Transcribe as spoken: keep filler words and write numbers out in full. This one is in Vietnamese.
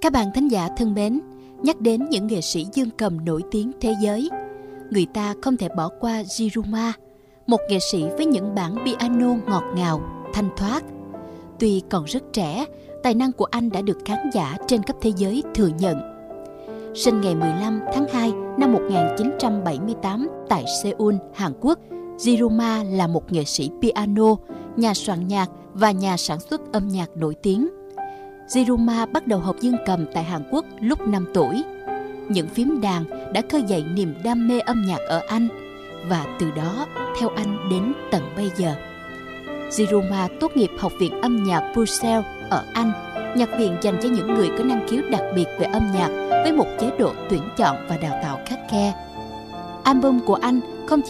Các bạn thính giả thân mến, nhắc đến những nghệ sĩ dương cầm nổi tiếng thế giới, người ta không thể bỏ qua Yiruma, một nghệ sĩ với những bản piano ngọt ngào, thanh thoát. Tuy còn rất trẻ, tài năng của anh đã được khán giả trên khắp thế giới thừa nhận. Sinh ngày mười lăm tháng hai năm một nghìn chín trăm bảy mươi tám tại Seoul, Hàn Quốc, Yiruma là một nghệ sĩ piano, nhà soạn nhạc và nhà sản xuất âm nhạc nổi tiếng. Yiruma bắt đầu học dương cầm tại Hàn Quốc lúc năm tuổi. Những phím đàn đã khơi dậy niềm đam mê âm nhạc ở anh, và từ đó theo anh đến tận bây giờ. Yiruma tốt nghiệp Học viện âm nhạc Purcell ở Anh, nhạc viện dành cho những người có năng khiếu đặc biệt về âm nhạc với một chế độ tuyển chọn và đào tạo khắt khe. Album của anh